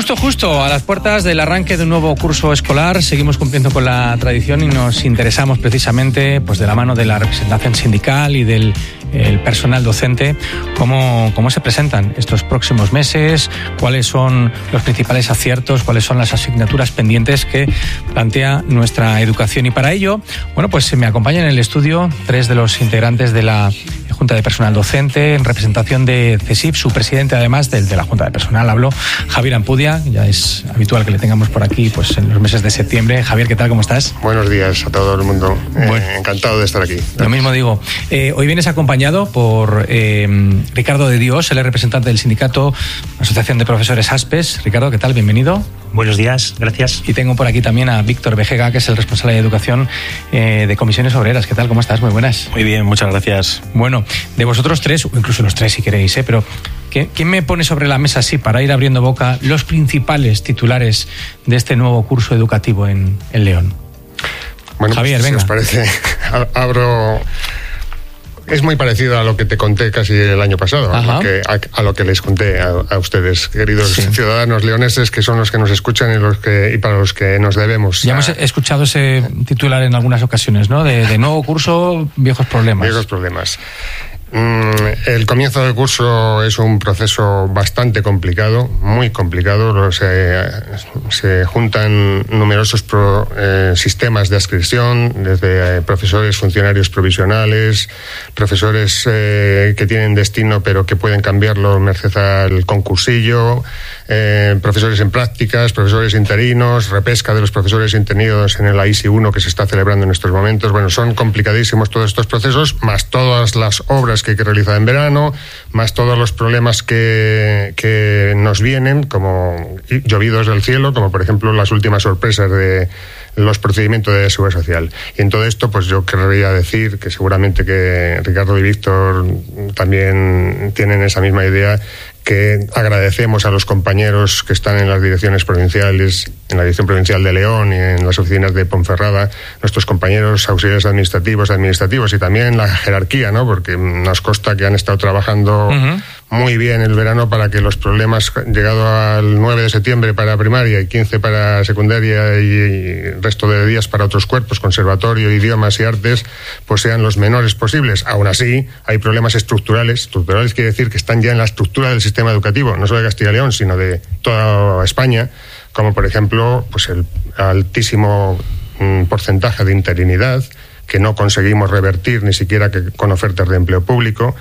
Justo, a las puertas del arranque de un nuevo curso escolar, seguimos cumpliendo con la tradición y nos interesamos precisamente, pues de la mano de la representación sindical y del personal docente, cómo se presentan estos próximos meses, cuáles son los principales aciertos, cuáles son las asignaturas pendientes que plantea nuestra educación. Y para ello, bueno, pues me acompañan en el estudio tres de los integrantes de la Junta de Personal Docente, en representación de CESIF, su presidente además de la Junta de Personal, hablo, Javier Ampudia. Ya es habitual que le tengamos por aquí pues en los meses de septiembre. Javier, ¿qué tal? ¿Cómo estás? Buenos días a todo el mundo. Encantado de estar aquí. Lo mismo digo. Hoy vienes acompañado por Ricardo de Dios, él es representante del sindicato Asociación de Profesores ASPES. Ricardo, ¿qué tal? Bienvenido. Buenos días, gracias. Y tengo por aquí también a Víctor Vejega, que es el responsable de educación de Comisiones Obreras. ¿Qué tal? ¿Cómo estás? Muy buenas. Muy bien, muchas gracias. Bueno, de vosotros tres, o incluso los tres si queréis, pero ¿quién me pone sobre la mesa así para ir abriendo boca los principales titulares de este nuevo curso educativo en León? Bueno, Javier, pues, venga. Si os parece, abro... Es muy parecido a lo que te conté casi el año pasado, a lo que les conté a ustedes, queridos ciudadanos leoneses, que son los que nos escuchan y para los que nos debemos. Ya hemos escuchado ese titular en algunas ocasiones, ¿no? De nuevo curso, viejos problemas. Viejos problemas. El comienzo del curso es un proceso bastante complicado, muy complicado. Se juntan numerosos sistemas de adscripción, desde profesores, funcionarios provisionales, profesores que tienen destino pero que pueden cambiarlo merced al concursillo, profesores en prácticas, profesores interinos, repesca de los profesores internos en el AISI 1 que se está celebrando en estos momentos. Bueno, son complicadísimos todos estos procesos, más todas las obras que hay que realizar en verano, más todos los problemas que nos vienen, como llovidos del cielo, como por ejemplo las últimas sorpresas de los procedimientos de seguridad social. Y en todo esto, pues yo querría decir que seguramente que Ricardo y Víctor también tienen esa misma idea, que agradecemos a los compañeros que están en las direcciones provinciales, en la Dirección Provincial de León y en las oficinas de Ponferrada, nuestros compañeros auxiliares administrativos y también la jerarquía, ¿no? Porque nos consta que han estado trabajando muy bien el verano para que los problemas, llegado al 9 de septiembre para primaria y 15 para secundaria y resto de días para otros cuerpos, conservatorio, idiomas y artes, pues sean los menores posibles. Aún así, hay problemas estructurales. Estructurales quiere decir que están ya en la estructura del sistema educativo, no solo de Castilla y León, sino de toda España, como por ejemplo pues el altísimo porcentaje de interinidad que no conseguimos revertir ni siquiera con ofertas de empleo público,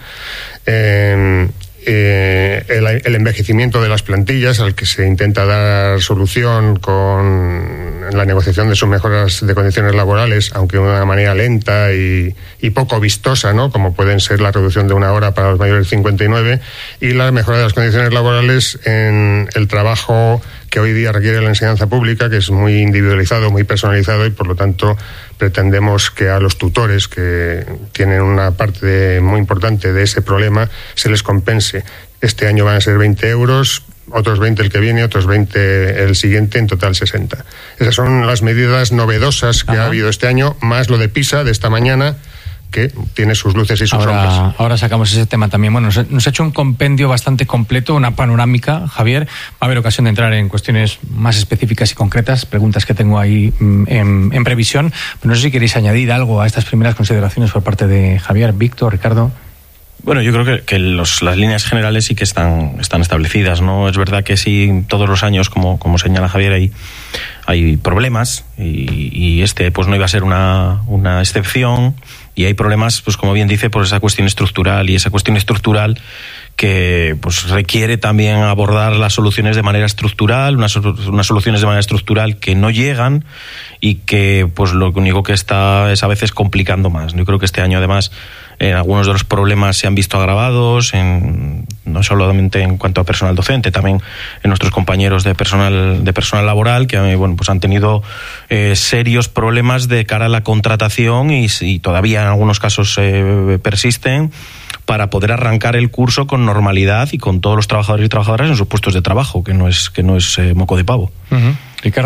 el envejecimiento de las plantillas al que se intenta dar solución con la negociación de sus mejoras de condiciones laborales, aunque de una manera lenta y poco vistosa, ¿no? Como pueden ser la reducción de 1 hora para los mayores de 59 y la mejora de las condiciones laborales en el trabajo que hoy día requiere la enseñanza pública, que es muy individualizado, muy personalizado, y por lo tanto pretendemos que a los tutores, que tienen una parte muy importante de ese problema, se les compense. Este año van a ser 20 euros, otros 20 el que viene, otros 20 el siguiente, en total 60. Esas son las medidas novedosas que ha habido este año, más lo de PISA de esta mañana, que tiene sus luces y sus sombras. Ahora sacamos ese tema también. Bueno, nos ha hecho un compendio bastante completo, una panorámica, Javier. Va a haber ocasión de entrar en cuestiones más específicas y concretas, preguntas que tengo ahí en previsión. Pero no sé si queréis añadir algo a estas primeras consideraciones por parte de Javier, Víctor, Ricardo. Bueno, yo creo que las líneas generales sí que están establecidas, ¿no? Es verdad que sí, todos los años, como señala Javier, hay problemas y este pues no iba a ser una excepción, y hay problemas, pues como bien dice, por esa cuestión estructural, y esa cuestión estructural que pues requiere también abordar las soluciones de manera estructural, unas soluciones de manera estructural que no llegan y que pues lo único que está es a veces complicando más. Yo creo que este año además algunos de los problemas se han visto agravados, no solamente en cuanto a personal docente, también en nuestros compañeros de personal laboral, que bueno, pues han tenido serios problemas de cara a la contratación y todavía en algunos casos persisten para poder arrancar el curso con normalidad y con todos los trabajadores y trabajadoras en sus puestos de trabajo, que no es moco de pavo. ¿Ricardo?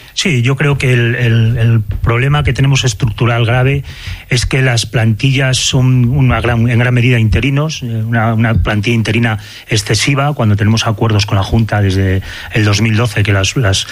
Sí, yo creo que el problema que tenemos estructural grave es que las plantillas son en gran medida interinos, una plantilla interina excesiva, cuando tenemos acuerdos con la Junta desde el 2012 que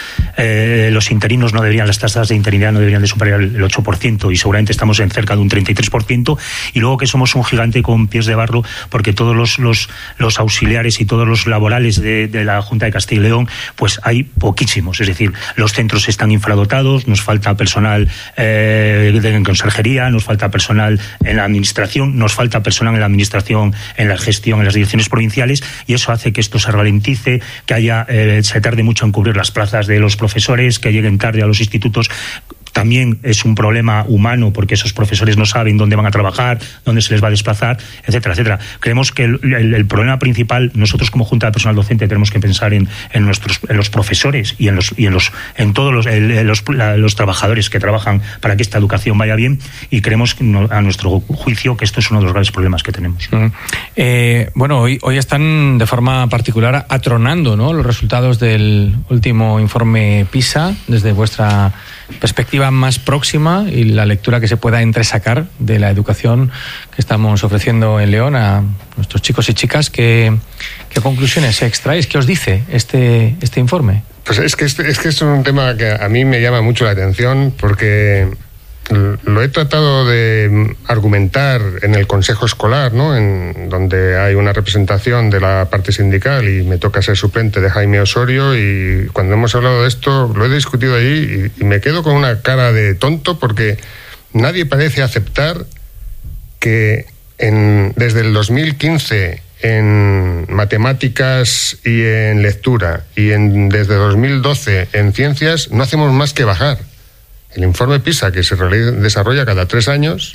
los interinos no deberían, las tasas de interinidad no deberían de superar el 8%, y seguramente estamos en cerca de un 33%, y luego que somos un gigante con pies de barro, porque todos los auxiliares y todos los laborales de la Junta de Castilla y León, pues hay poquísimos, es decir, los centros están infradotados, nos falta personal en conserjería, nos falta personal en la administración, nos falta personal en la administración, en la gestión, en las direcciones provinciales, y eso hace que esto se ralentice, que se tarde mucho en cubrir las plazas de los profesores, que lleguen tarde a los institutos. También es un problema humano, porque esos profesores no saben dónde van a trabajar, dónde se les va a desplazar, etcétera, etcétera. Creemos que el problema principal, nosotros como Junta de Personal Docente tenemos que pensar en los profesores y en todos los trabajadores que trabajan para que esta educación vaya bien, y creemos, a nuestro juicio, que esto es uno de los graves problemas que tenemos. Bueno, hoy están de forma particular atronando, ¿no?, los resultados del último informe PISA desde vuestra perspectiva más próxima y la lectura que se pueda entresacar de la educación que estamos ofreciendo en León a nuestros chicos y chicas. ¿Qué conclusiones extraéis? ¿Qué os dice este informe? Pues es que es un tema que a mí me llama mucho la atención, porque lo he tratado de argumentar en el Consejo Escolar, ¿no?, en donde hay una representación de la parte sindical y me toca ser suplente de Jaime Osorio, y cuando hemos hablado de esto lo he discutido allí y me quedo con una cara de tonto, porque nadie parece aceptar que desde el 2015 en matemáticas y en lectura y desde 2012 en ciencias no hacemos más que bajar. El informe PISA, que se desarrolla cada 3 años,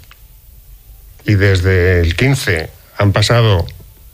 y desde el 15 han pasado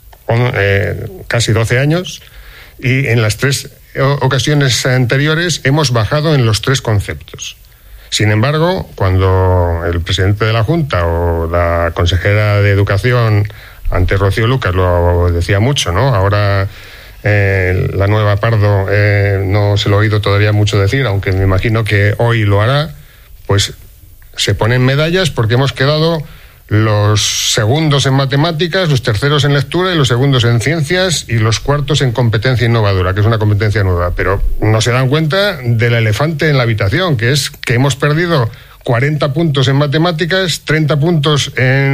casi 12 años, y en las 3 ocasiones anteriores hemos bajado en los 3 conceptos. Sin embargo, cuando el presidente de la Junta o la consejera de Educación, antes Rocío Lucas, lo decía mucho, ¿no? Ahora la nueva Pardo no se lo he oído todavía mucho decir, aunque me imagino que hoy lo hará, pues se ponen medallas porque hemos quedado los segundos en matemáticas, los terceros en lectura y los segundos en ciencias y los cuartos en competencia innovadora, que es una competencia nueva. Pero no se dan cuenta del elefante en la habitación, que es que hemos perdido 40 puntos en matemáticas, 40 puntos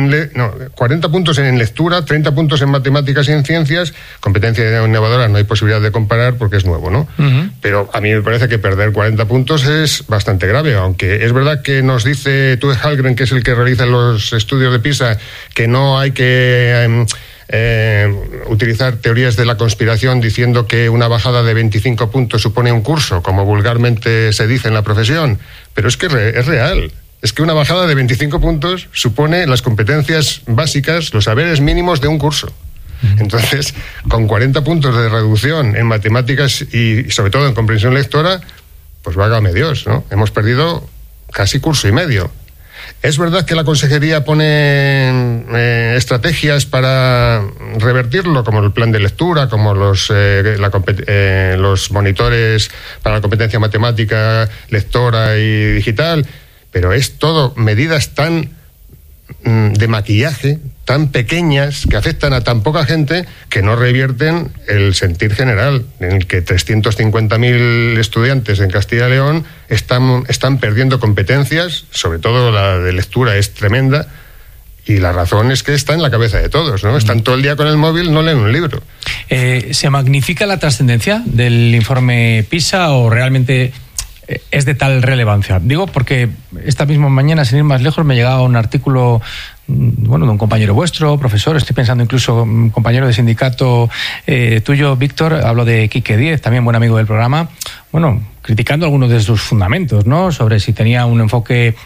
en lectura, 30 puntos en matemáticas y en ciencias. Competencia innovadora no hay posibilidad de comparar porque es nuevo, ¿no? Uh-huh. Pero a mí me parece que perder 40 puntos es bastante grave, aunque es verdad que nos dice Tue Hallgren, que es el que realiza los estudios de PISA, que no hay que utilizar teorías de la conspiración diciendo que una bajada de 25 puntos supone un curso, como vulgarmente se dice en la profesión, pero es que es real. Es que una bajada de 25 puntos supone las competencias básicas, los saberes mínimos de un curso. Entonces, con 40 puntos de reducción en matemáticas y sobre todo en comprensión lectora, pues válgame Dios, ¿no? Hemos perdido casi curso y medio. Es verdad que la consejería pone estrategias para revertirlo, como el plan de lectura, como los monitores para la competencia matemática, lectora y digital, pero es todo medidas tan de maquillaje, tan pequeñas, que afectan a tan poca gente, que no revierten el sentir general, en el que 350.000 estudiantes en Castilla y León están perdiendo competencias, sobre todo la de lectura es tremenda, y la razón es que está en la cabeza de todos, ¿no? Están todo el día con el móvil, no leen un libro. ¿Se magnifica la trascendencia del informe PISA o realmente es de tal relevancia? Digo porque esta misma mañana, sin ir más lejos, me llegaba un artículo, bueno, de un compañero vuestro, profesor, estoy pensando incluso un compañero de sindicato tuyo, Víctor, hablo de Quique Díez, también buen amigo del programa, bueno, criticando algunos de sus fundamentos, ¿no?, sobre si tenía un enfoque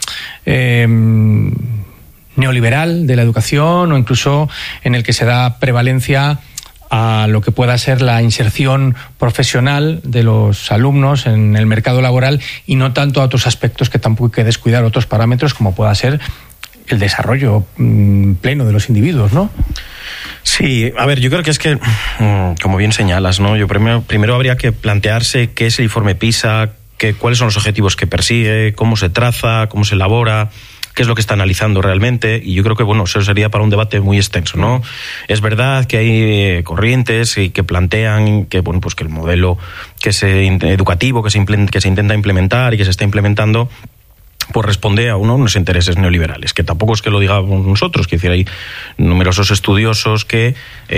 neoliberal de la educación o incluso en el que se da prevalencia a lo que pueda ser la inserción profesional de los alumnos en el mercado laboral y no tanto a otros aspectos, que tampoco hay que descuidar otros parámetros como pueda ser el desarrollo pleno de los individuos, ¿no? Sí, a ver, yo creo que es que, como bien señalas, ¿no? Yo primero habría que plantearse qué es el informe PISA, cuáles son los objetivos que persigue, cómo se traza, cómo se elabora, qué es lo que está analizando realmente, y yo creo que eso sería para un debate muy extenso, ¿no? Es verdad que hay corrientes y que plantean que que el modelo educativo que se intenta implementar y que se está implementando pues responde a unos intereses neoliberales, que tampoco es que lo digamos nosotros, que decir, hay numerosos estudiosos que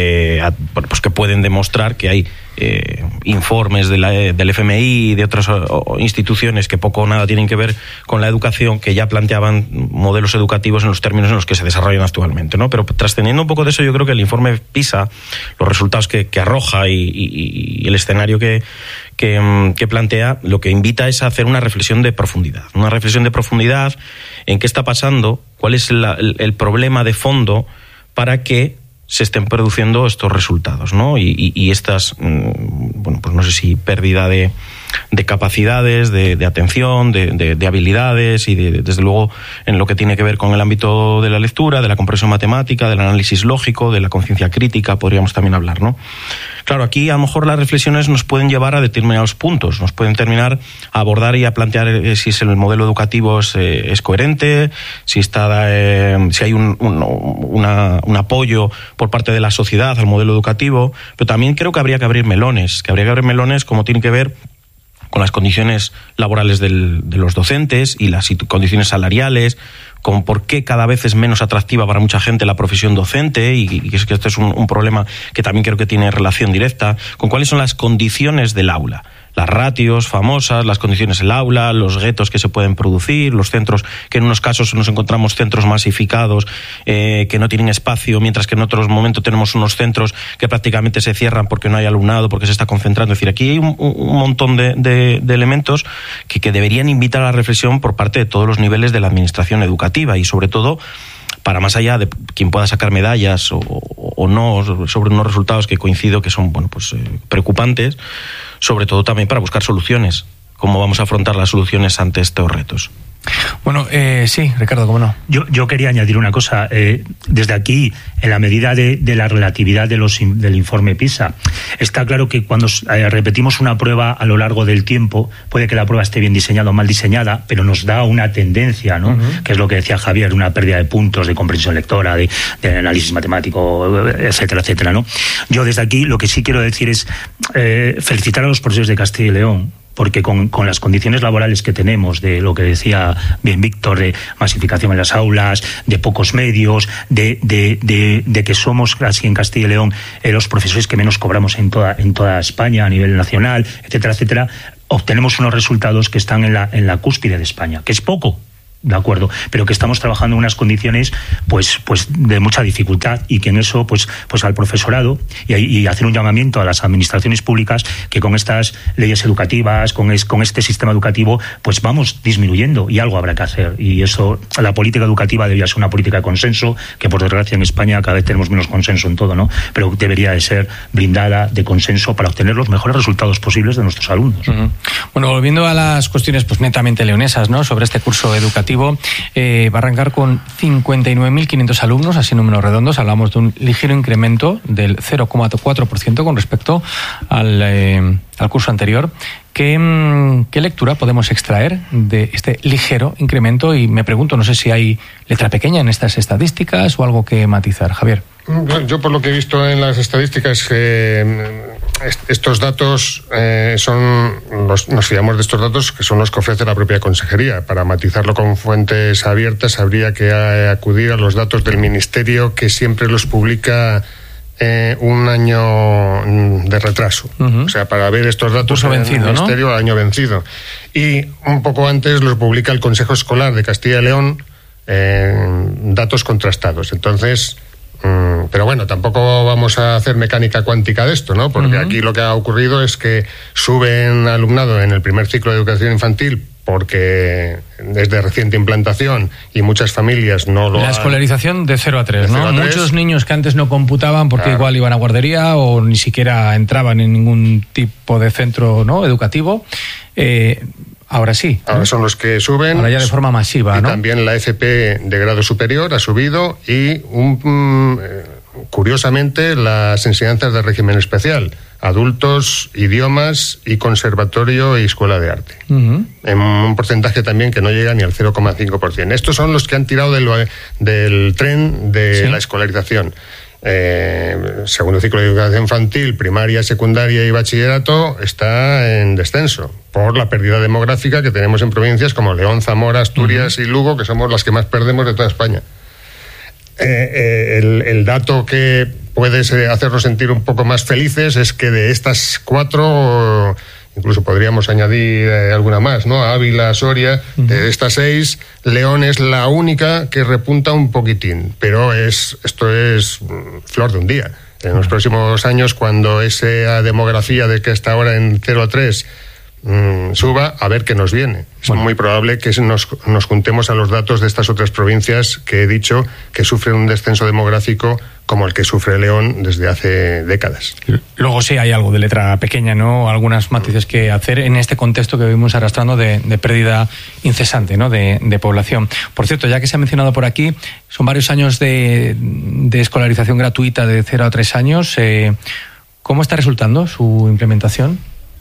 pueden demostrar que hay informes del FMI y de otras instituciones que poco o nada tienen que ver con la educación, que ya planteaban modelos educativos en los términos en los que se desarrollan actualmente, ¿no? Pero trascendiendo un poco de eso, yo creo que el informe PISA, los resultados que arroja y el escenario que plantea, lo que invita es a hacer una reflexión de profundidad en qué está pasando, cuál es el problema de fondo para que se estén produciendo estos resultados, ¿no? Y estas, pues no sé si pérdida de capacidades, de atención, de habilidades y desde luego en lo que tiene que ver con el ámbito de la lectura, de la comprensión matemática, del análisis lógico, de la conciencia crítica, podríamos también hablar, ¿no? Claro, aquí a lo mejor las reflexiones nos pueden llevar a determinados puntos, nos pueden terminar a abordar y a plantear si el modelo educativo es coherente, si hay un apoyo por parte de la sociedad al modelo educativo, pero también creo que habría que abrir melones como tiene que ver con las condiciones laborales de los docentes y las condiciones salariales, con por qué cada vez es menos atractiva para mucha gente la profesión docente, y es que este es un problema que también creo que tiene relación directa con cuáles son las condiciones del aula. Las ratios famosas, las condiciones del aula, los guetos que se pueden producir, los centros, que en unos casos nos encontramos centros masificados que no tienen espacio, mientras que en otros momentos tenemos unos centros que prácticamente se cierran porque no hay alumnado, porque se está concentrando. Es decir, aquí hay un montón de elementos que deberían invitar a la reflexión por parte de todos los niveles de la administración educativa, y sobre todo para más allá de quien pueda sacar medallas o no sobre unos resultados que coincido que son preocupantes, sobre todo también para buscar soluciones. ¿Cómo vamos a afrontar las soluciones ante estos retos? Bueno, sí, Ricardo, ¿cómo no? Yo quería añadir una cosa. Desde aquí, en la medida de la relatividad del informe PISA, está claro que cuando repetimos una prueba a lo largo del tiempo, puede que la prueba esté bien diseñada o mal diseñada, pero nos da una tendencia, ¿no? Uh-huh. Que es lo que decía Javier, una pérdida de puntos, de comprensión lectora, de análisis matemático, etcétera, etcétera, ¿no? Yo desde aquí lo que sí quiero decir es felicitar a los profesores de Castilla y León, porque con las condiciones laborales que tenemos, de lo que decía bien Víctor, de masificación en las aulas, de pocos medios, de que somos así en Castilla y León los profesores que menos cobramos en toda España a nivel nacional, etcétera, etcétera, obtenemos unos resultados que están en la cúspide de España, que es poco, de acuerdo, pero que estamos trabajando en unas condiciones pues de mucha dificultad, y que en eso pues al profesorado y hacer un llamamiento a las administraciones públicas que con estas leyes educativas, con este sistema educativo, pues vamos disminuyendo, y algo habrá que hacer. Y eso, la política educativa debería ser una política de consenso, que por desgracia en España cada vez tenemos menos consenso en todo, ¿no? Pero debería de ser blindada de consenso para obtener los mejores resultados posibles de nuestros alumnos. Uh-huh. Bueno, volviendo a las cuestiones pues netamente leonesas, ¿no?, sobre este curso educativo, va a arrancar con 59.500 alumnos, así números redondos. Hablamos de un ligero incremento del 0,4% con respecto al curso anterior. ¿Qué lectura podemos extraer de este ligero incremento? Y me pregunto, no sé si hay letra pequeña en estas estadísticas o algo que matizar. Javier. Yo, por lo que he visto en las estadísticas, estos datos nos fiamos de estos datos, que son los que ofrece la propia consejería. Para matizarlo con fuentes abiertas habría que acudir a los datos del Ministerio, que siempre los publica un año de retraso. Uh-huh. O sea, para ver estos datos en el Ministerio, ¿no?, año vencido. Y un poco antes los publica el Consejo Escolar de Castilla y León, datos contrastados. Entonces, pero bueno, tampoco vamos a hacer mecánica cuántica de esto, ¿no? Porque aquí lo que ha ocurrido es que suben alumnado en el primer ciclo de educación infantil, porque es de reciente implantación y muchas familias no lo... La escolarización de 0 a 3, ¿no? 0 a 3. Muchos niños que antes no computaban porque igual iban a guardería o ni siquiera entraban en ningún tipo de centro, ¿no?, educativo. Ahora sí. Ahora son los que suben. Ahora ya de forma masiva, y ¿no? También la FP de grado superior ha subido, y curiosamente las enseñanzas de régimen especial adultos, idiomas y conservatorio y escuela de arte. En un porcentaje también que no llega ni al 0,5%. Estos son los que han tirado del tren de la escolarización. Segundo ciclo de educación infantil, primaria, secundaria y bachillerato está en descenso por la pérdida demográfica que tenemos en provincias como León, Zamora, Asturias y Lugo, que somos las que más perdemos de toda España. El dato que puede hacernos sentir un poco más felices es que de estas 4, incluso podríamos añadir alguna más, ¿no? Ávila, Soria, de estas 6, León es la única que repunta un poquitín, pero esto es flor de un día. En los próximos años, cuando esa demografía de que está ahora en 0 a 3 suba, a ver qué nos viene. Es muy probable que nos juntemos a los datos de estas otras provincias que he dicho que sufren un descenso demográfico como el que sufre León desde hace décadas. Luego sí hay algo de letra pequeña, ¿no? Algunas matices que hacer en este contexto que vivimos arrastrando de pérdida incesante, ¿no? de población. Por cierto, ya que se ha mencionado por aquí, son varios años de escolarización gratuita de 0 a 3 años. ¿Cómo está resultando su implementación?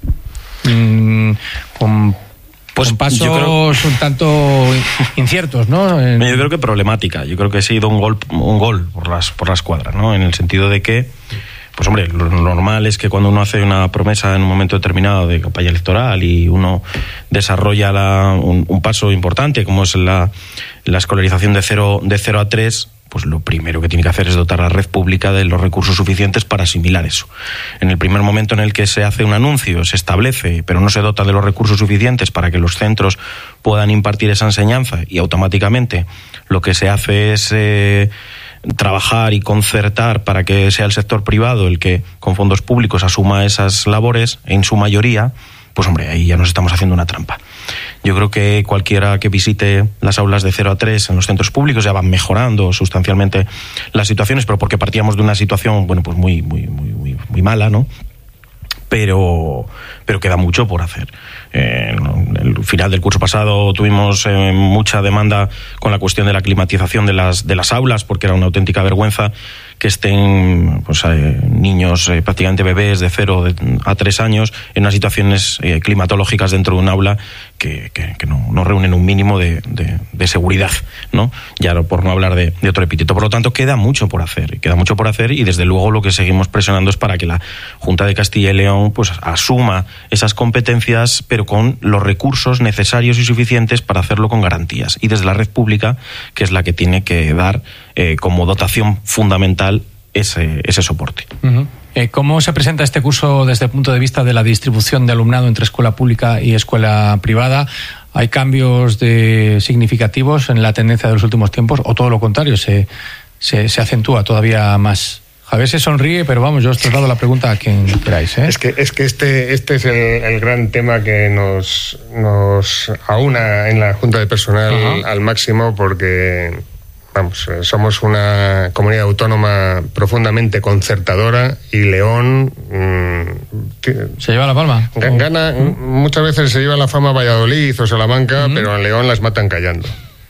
Con pasos un tanto inciertos, ¿no? Yo creo que problemática. Yo creo que ha sido un gol por la escuadra, ¿no? En el sentido de que, pues hombre, lo normal es que cuando uno hace una promesa en un momento determinado de campaña electoral y uno desarrolla un paso importante como es la escolarización de 0 a 3, pues lo primero que tiene que hacer es dotar a la red pública de los recursos suficientes para asimilar eso. En el primer momento en el que se hace un anuncio, se establece, pero no se dota de los recursos suficientes para que los centros puedan impartir esa enseñanza, y automáticamente lo que se hace es trabajar y concertar para que sea el sector privado el que con fondos públicos asuma esas labores, en su mayoría, pues hombre, ahí ya nos estamos haciendo una trampa. Yo creo que cualquiera que visite las aulas de 0 a 3 en los centros públicos ya van mejorando sustancialmente las situaciones, pero porque partíamos de una situación, bueno, pues muy mala, ¿no? Pero queda mucho por hacer. En el final del curso pasado tuvimos mucha demanda con la cuestión de la climatización de las aulas, porque era una auténtica vergüenza que estén niños, prácticamente bebés de 0 a 3 años en unas situaciones climatológicas dentro de un aula que no reúnen un mínimo de seguridad, ¿no? Ya por no hablar de otro epíteto. Por lo tanto, queda mucho por hacer, y desde luego lo que seguimos presionando es para que la Junta de Castilla y León pues asuma esas competencias, pero con los recursos necesarios y suficientes para hacerlo con garantías, y desde la red pública, que es la que tiene que dar como dotación fundamental ese soporte. ¿Cómo se presenta este curso desde el punto de vista de la distribución de alumnado entre escuela pública y escuela privada? ¿Hay cambios significativos en la tendencia de los últimos tiempos, o todo lo contrario, se acentúa todavía más? Javier se sonríe, pero vamos, yo os traslado la pregunta a quien queráis, ¿eh? Es que este es el gran tema que nos aúna en la Junta de Personal al máximo, porque somos una comunidad autónoma profundamente concertadora, y León se lleva la palma. Gana, muchas veces se lleva la fama Valladolid o Salamanca, pero en León las matan callando.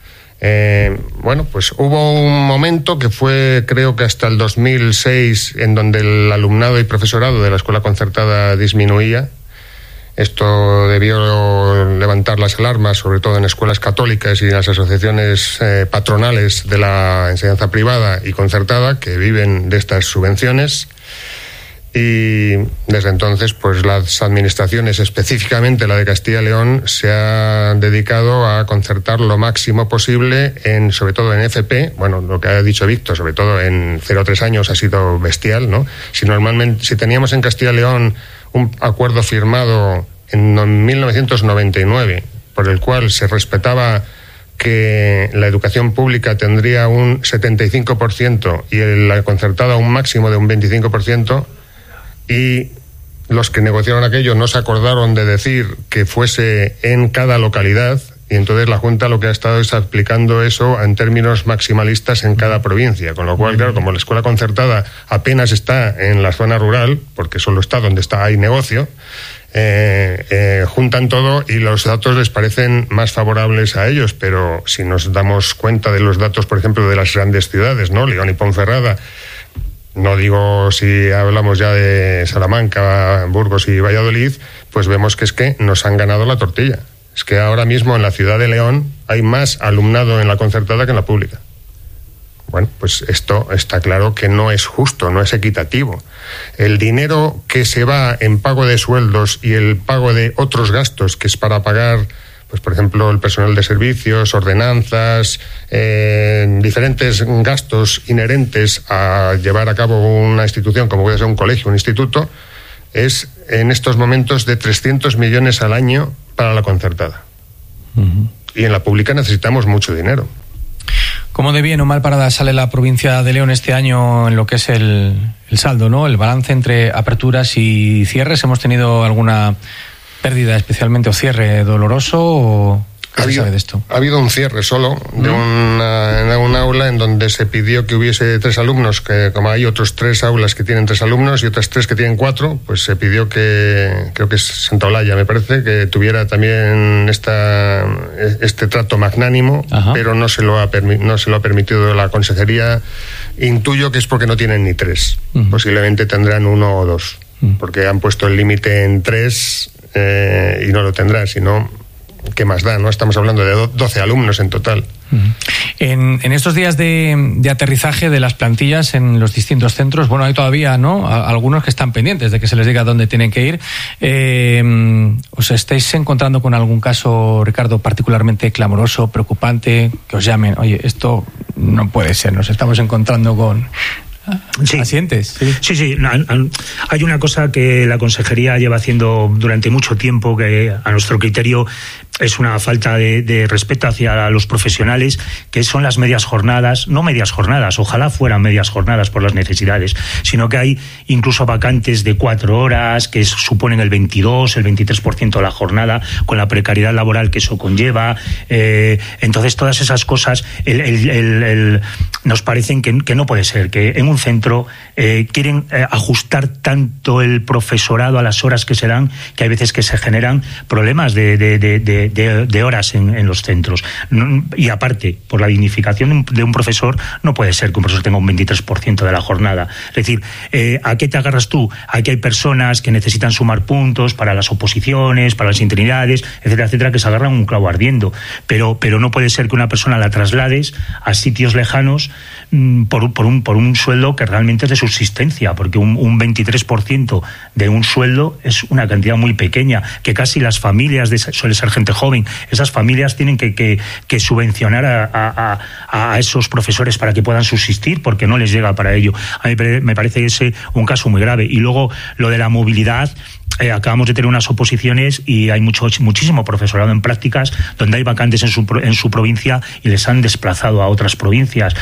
Pues hubo un momento que fue, creo que hasta el 2006, en donde el alumnado y profesorado de la escuela concertada disminuía. Esto debió levantar las alarmas, sobre todo en escuelas católicas y en las asociaciones patronales de la enseñanza privada y concertada, que viven de estas subvenciones. Y desde entonces, pues las administraciones, específicamente la de Castilla y León, se han dedicado a concertar lo máximo posible, sobre todo en FP. Bueno, lo que ha dicho Víctor, sobre todo en 0 a 3 años ha sido bestial, ¿no? Si teníamos en Castilla y León un acuerdo firmado en 1999, por el cual se respetaba que la educación pública tendría un 75% y la concertada un máximo de un 25%, y los que negociaron aquello no se acordaron de decir que fuese en cada localidad, y entonces la Junta lo que ha estado es aplicando eso en términos maximalistas en cada provincia, con lo cual, claro, como la escuela concertada apenas está en la zona rural, porque solo está donde hay negocio, juntan todo y los datos les parecen más favorables a ellos, pero si nos damos cuenta de los datos, por ejemplo, de las grandes ciudades, ¿no? León y Ponferrada, No digo si hablamos ya de Salamanca, Burgos y Valladolid, pues vemos que es que nos han ganado la tortilla. Es que ahora mismo en la ciudad de León hay más alumnado en la concertada que en la pública. Bueno, pues esto está claro que no es justo, no es equitativo. El dinero que se va en pago de sueldos y el pago de otros gastos, que es para pagar, pues por ejemplo, el personal de servicios, ordenanzas, diferentes gastos inherentes a llevar a cabo una institución, como puede ser un colegio, un instituto, es en estos momentos de 300 millones al año para la concertada. Uh-huh. Y en la pública necesitamos mucho dinero. ¿Cómo de bien o mal parada sale la provincia de León este año en lo que es el saldo, ¿no? El balance entre aperturas y cierres. ¿Hemos tenido alguna pérdida especialmente o cierre doloroso o qué se sabe de esto? Ha habido un cierre solo de un aula en donde se pidió que hubiese 3 alumnos, que como hay otros 3 aulas que tienen 3 alumnos y otras 3 que tienen 4, pues se pidió que, creo que es Santa Olalla, me parece, que tuviera también este trato magnánimo. Ajá. Pero no se lo ha permitido la consejería. Intuyo que es porque no tienen ni 3. Uh-huh. Posiblemente tendrán 1 o 2, porque han puesto el límite en 3 y no lo tendrán, sino ¿qué más da? ¿No? Estamos hablando de 12 alumnos en total. En estos días de aterrizaje de las plantillas en los distintos centros, bueno, hay todavía, ¿no?, algunos que están pendientes de que se les diga dónde tienen que ir. ¿Os estáis encontrando con algún caso, Ricardo, particularmente clamoroso, preocupante, que os llamen, oye, esto no puede ser, nos estamos encontrando con... Sí. ¿Asientes? Sí. Hay una cosa que la consejería lleva haciendo durante mucho tiempo que a nuestro criterio es una falta de respeto hacia los profesionales, que son las medias jornadas, no medias jornadas, ojalá fueran medias jornadas por las necesidades, sino que hay incluso vacantes de 4 horas que suponen el 22, el 23% de la jornada, con la precariedad laboral que eso conlleva. Entonces todas esas cosas nos parecen que no puede ser, que en un centro quieren ajustar tanto el profesorado a las horas que se dan, que hay veces que se generan problemas de horas en los centros. Y aparte, por la dignificación de un profesor, no puede ser que un profesor tenga un 23% de la jornada. Es decir, ¿a qué te agarras tú? Aquí hay personas que necesitan sumar puntos para las oposiciones, para las interinidades, etcétera, etcétera, que se agarran un clavo ardiendo. Pero no puede ser que una persona la traslades a sitios lejanos por un sueldo que realmente es de subsistencia, porque un 23% de un sueldo es una cantidad muy pequeña, que casi las familias, suele ser gente joven, esas familias tienen que subvencionar a esos profesores para que puedan subsistir, porque no les llega para ello. A mí me parece ese un caso muy grave. Y luego lo de la movilidad. Acabamos de tener unas oposiciones y hay muchísimo profesorado en prácticas donde hay vacantes en su provincia y les han desplazado a otras provincias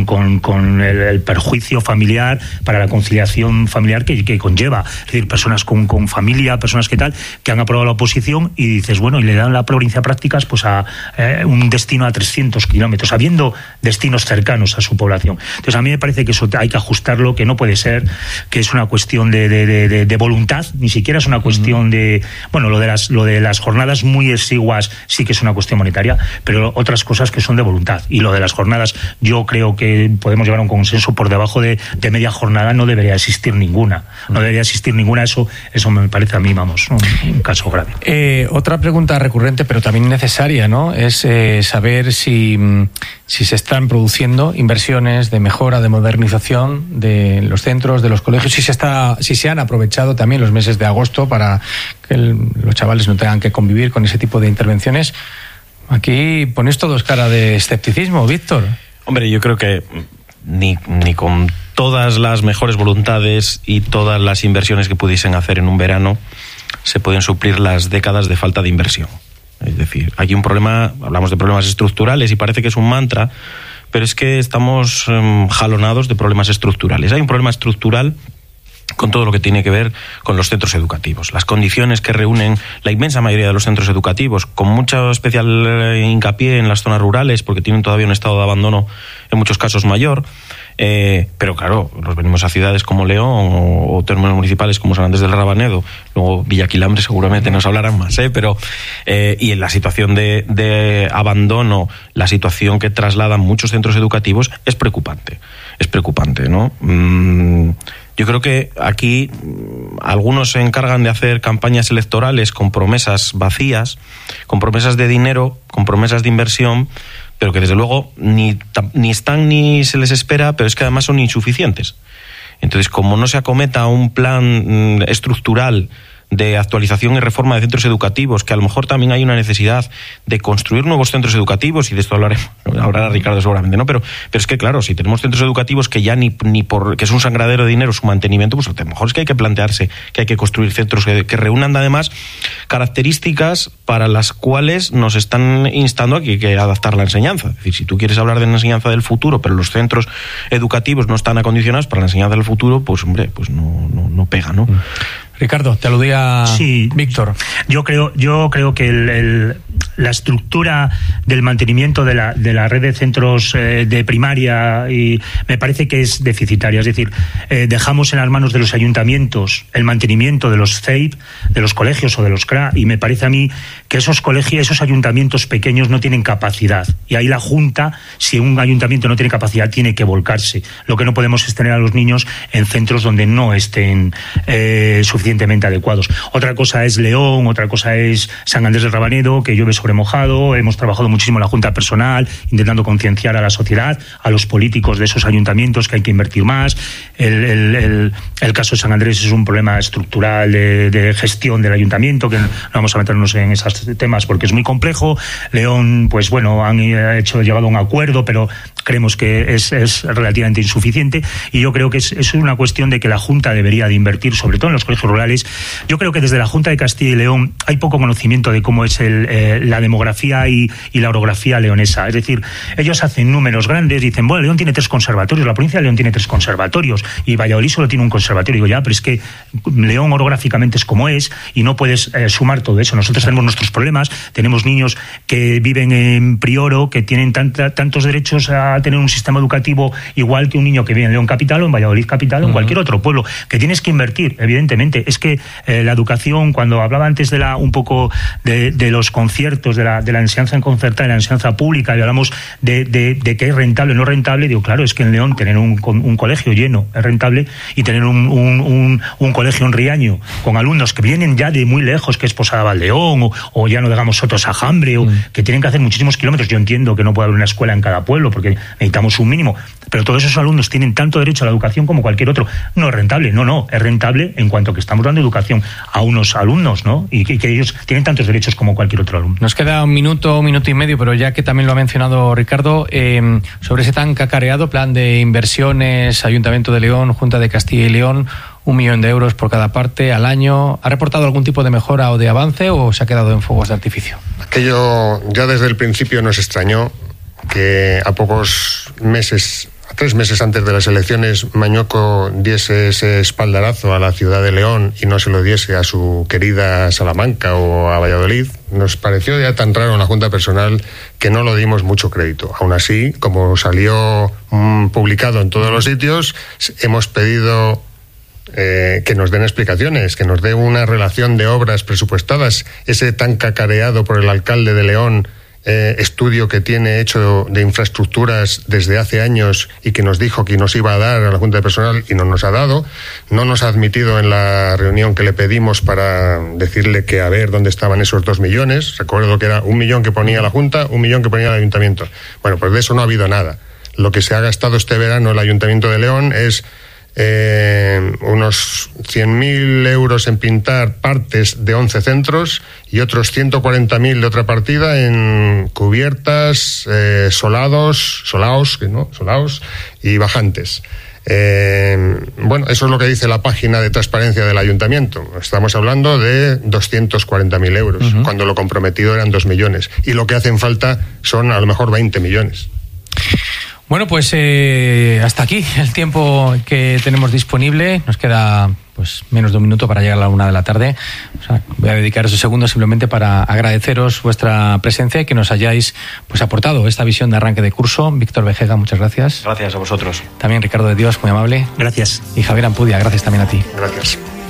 con el perjuicio familiar para la conciliación familiar que conlleva. Es decir, personas con familia, personas que han aprobado la oposición y dices, bueno, y le dan la provincia de prácticas pues a un destino a 300 kilómetros, habiendo destinos cercanos a su población. Entonces a mí me parece que eso hay que ajustarlo, que no puede ser, que es una cuestión de voluntad, ni siquiera es una cuestión de... Bueno, lo de las jornadas muy exiguas sí que es una cuestión monetaria, pero otras cosas que son de voluntad. Y lo de las jornadas, yo creo que podemos llevar a un consenso, por debajo de media jornada no debería existir ninguna. No debería existir ninguna, eso me parece a mí, vamos, un caso grave. Otra pregunta recurrente, pero también necesaria, ¿no?, es saber si se están produciendo inversiones de mejora, de modernización de los centros, de los colegios, si se han aprovechado también los meses de agosto para que los chavales no tengan que convivir con ese tipo de intervenciones. Aquí ponéis todos cara de escepticismo, Víctor. Hombre, yo creo que ni con todas las mejores voluntades y todas las inversiones que pudiesen hacer en un verano se pueden suplir las décadas de falta de inversión. Es decir, hay un problema, hablamos de problemas estructurales y parece que es un mantra, pero es que estamos jalonados de problemas estructurales. Hay un problema estructural con todo lo que tiene que ver con los centros educativos. Las condiciones que reúnen la inmensa mayoría de los centros educativos, con mucho especial hincapié en las zonas rurales, porque tienen todavía un estado de abandono en muchos casos mayor. Pero claro, nos venimos a ciudades como León o términos municipales como San Andrés del Rabanedo, luego Villaquilambre seguramente nos hablarán más, pero y en la situación de abandono, la situación que trasladan muchos centros educativos es preocupante, ¿no? Yo creo que aquí algunos se encargan de hacer campañas electorales con promesas vacías, con promesas de dinero, con promesas de inversión, pero que desde luego ni están ni se les espera, pero es que además son insuficientes. Entonces, como no se acometa un plan estructural de actualización y reforma de centros educativos, que a lo mejor también hay una necesidad de construir nuevos centros educativos, y de esto hablará Ricardo seguramente, ¿no? Pero es que, claro, si tenemos centros educativos que ya ni por que es un sangradero de dinero su mantenimiento, pues a lo mejor es que hay que plantearse que hay que construir centros que reúnan además características para las cuales nos están instando a que hay que adaptar la enseñanza. Es decir, si tú quieres hablar de la enseñanza del futuro, pero los centros educativos no están acondicionados para la enseñanza del futuro, pues hombre, pues no pega, ¿no? Ricardo, te aludía Víctor. Yo creo que la estructura del mantenimiento de la red de centros de primaria y me parece que es deficitaria. Es decir, dejamos en las manos de los ayuntamientos el mantenimiento de los CEIP, de los colegios o de los CRA, y me parece a mí que esos colegios, esos ayuntamientos pequeños no tienen capacidad. Y ahí la Junta, si un ayuntamiento no tiene capacidad, tiene que volcarse. Lo que no podemos es tener a los niños en centros donde no estén suficientemente adecuados. Otra cosa es León, otra cosa es San Andrés del Rabanedo, que llueve sobre mojado. Hemos trabajado muchísimo en la Junta Personal, intentando concienciar a la sociedad, a los políticos de esos ayuntamientos que hay que invertir más. El caso de San Andrés es un problema estructural de gestión del ayuntamiento, que no vamos a meternos en esos temas porque es muy complejo. León, pues bueno, han llegado a un acuerdo, pero creemos que es relativamente insuficiente, y yo creo que es una cuestión de que la Junta debería de invertir, sobre todo en los colegios rurales. Yo creo que desde la Junta de Castilla y León hay poco conocimiento de cómo es la demografía y la orografía leonesa. Es decir, ellos hacen números grandes, dicen, bueno, León tiene 3 conservatorios, la provincia de León tiene 3 conservatorios, y Valladolid solo tiene un conservatorio. Digo, ya, pero es que León orográficamente es como es, y no puedes sumar todo eso. Nosotros tenemos nuestros problemas, tenemos niños que viven en Prioro, que tienen tantos derechos a tener un sistema educativo igual que un niño que vive en León capital o en Valladolid capital o en cualquier otro pueblo, que tienes que invertir, evidentemente. Es que la educación, cuando hablaba antes un poco de los conciertos, de la enseñanza en concertada, de la enseñanza pública, y hablamos de que es rentable o no rentable, digo, claro, es que en León tener un colegio lleno es rentable, y tener un colegio en Riaño con alumnos que vienen ya de muy lejos, que es Posada Valdeón o ya no digamos Soto Sajambre, o que tienen que hacer muchísimos kilómetros. Yo entiendo que no puede haber una escuela en cada pueblo porque necesitamos un mínimo, pero todos esos alumnos tienen tanto derecho a la educación como cualquier otro. No es rentable, no, es rentable en cuanto que estamos dando educación a unos alumnos, ¿no? Y que ellos tienen tantos derechos como cualquier otro alumno. Nos queda un minuto y medio, pero ya que también lo ha mencionado Ricardo, sobre ese tan cacareado plan de inversiones, Ayuntamiento de León, Junta de Castilla y León, 1 millón de euros por cada parte al año, ¿ha reportado algún tipo de mejora o de avance, o se ha quedado en fuegos de artificio? Aquello ya desde el principio nos extrañó, que a 3 meses antes de las elecciones, Mañueco diese ese espaldarazo a la ciudad de León y no se lo diese a su querida Salamanca o a Valladolid. Nos pareció ya tan raro en la Junta Personal que no lo dimos mucho crédito. Aún así, como salió publicado en todos los sitios, hemos pedido que nos den explicaciones, que nos dé una relación de obras presupuestadas, ese tan cacareado por el alcalde de León estudio que tiene hecho de infraestructuras desde hace años y que nos dijo que nos iba a dar a la Junta de Personal y no nos ha dado, no nos ha admitido en la reunión que le pedimos para decirle que a ver dónde estaban esos 2 millones. Recuerdo que era 1 millón que ponía la Junta, 1 millón que ponía el Ayuntamiento. Bueno, pues de eso no ha habido nada. Lo que se ha gastado este verano el Ayuntamiento de León es unos 100.000 euros en pintar partes de 11 centros y otros 140.000 de otra partida en cubiertas, solaos y bajantes. Bueno, eso es lo que dice la página de transparencia del Ayuntamiento. Estamos hablando de 240.000 euros, cuando lo comprometido eran 2 millones. Y lo que hacen falta son a lo mejor 20 millones. Bueno, pues hasta aquí el tiempo que tenemos disponible. Nos queda pues menos de un minuto para llegar a la 1 de la tarde. O sea, voy a dedicar esos segundos simplemente para agradeceros vuestra presencia y que nos hayáis pues aportado esta visión de arranque de curso. Víctor Vejega, muchas gracias. Gracias a vosotros. También Ricardo de Dios, muy amable. Gracias. Y Javier Ampudia, gracias también a ti. Gracias.